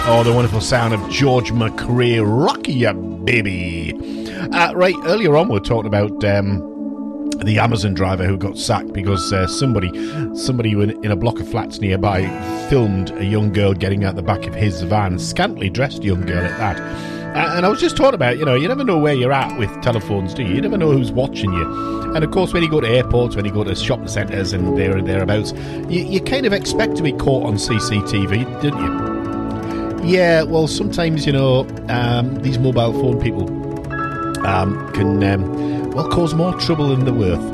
Oh, the wonderful sound of George McRae, Rocky Ya Baby. Right, earlier on we were talking about the Amazon driver who got sacked because somebody in a block of flats nearby filmed a young girl getting out the back of his van, scantily dressed young girl at that. And I was just talking about, you never know where you're at with telephones, do you? You never know who's watching you. And of course, when you go to airports, when you go to shopping centres and there and thereabouts, you kind of expect to be caught on CCTV, don't you? Yeah, well, sometimes, these mobile phone people can, cause more trouble than they're worth.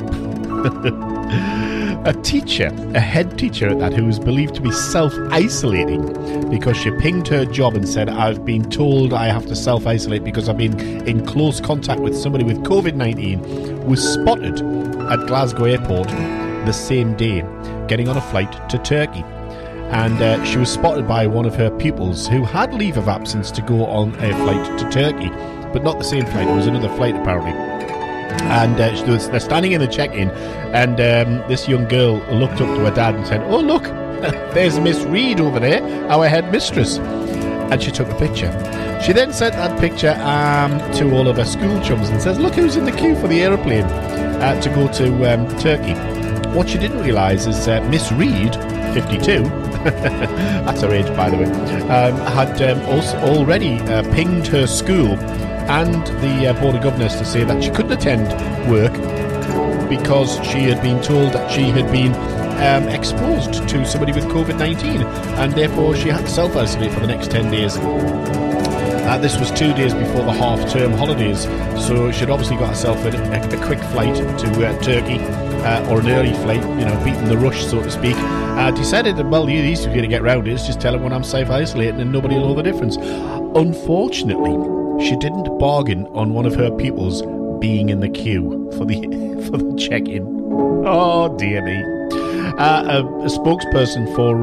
A head teacher at that, who was believed to be self-isolating because she pinged her job and said, I've been told I have to self-isolate because I've been in close contact with somebody with COVID-19, was spotted at Glasgow Airport the same day, getting on a flight to Turkey. And she was spotted by one of her pupils who had leave of absence to go on a flight to Turkey, but not the same flight. It was another flight, apparently. And they're standing in the check-in, and this young girl looked up to her dad and said, oh, look, there's Miss Reid over there, our headmistress. And she took a picture. She then sent that picture to all of her school chums and says, look who's in the queue for the aeroplane to go to Turkey. What she didn't realise is Miss Reid, 52, that's her age, by the way, had also already pinged her school and the Board of Governors to say that she couldn't attend work because she had been told that she had been exposed to somebody with COVID-19, and therefore she had to self-isolate for the next 10 days. This was 2 days before the half-term holidays, so she'd obviously got herself a quick flight to Turkey, or an early flight, beating the rush, so to speak. Decided that, well, the easiest way to get round is just tell them when I'm self-isolating and nobody will know the difference. Unfortunately, she didn't bargain on one of her pupils being in the queue for the check-in. Oh, dear me. A spokesperson for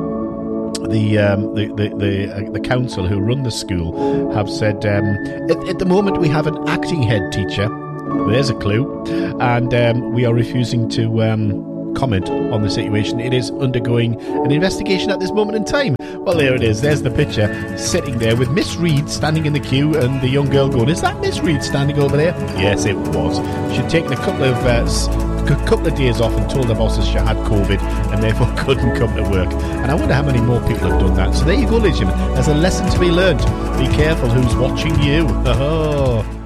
the council who run the school have said, at the moment we have an acting head teacher. There's a clue. And we are refusing to comment on the situation. It is undergoing an investigation at this moment in time. Well, there it is. There's the picture, sitting there with Miss Reid standing in the queue and the young girl going, is that Miss Reid standing over there? Yes, it was. She'd taken a couple of days off and told her bosses she had COVID and therefore couldn't come to work. And I wonder how many more people have done that. So there you go, ladies and gentlemen. There's a lesson to be learned. Be careful who's watching you. Oh.